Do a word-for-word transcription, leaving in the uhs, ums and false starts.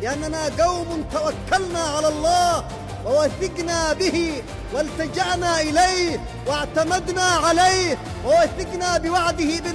لأننا قوم توكلنا على الله ووثقنا به والتجأنا إليه واعتمدنا عليه ووثقنا بوعده